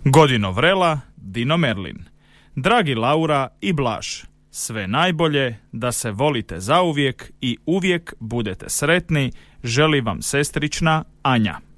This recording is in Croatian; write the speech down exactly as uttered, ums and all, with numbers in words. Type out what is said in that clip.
Godino Vrela, Dino Merlin. Dragi Laura i Blaž, sve najbolje, da se volite zauvijek i uvijek budete sretni, želi vam sestrična Anja.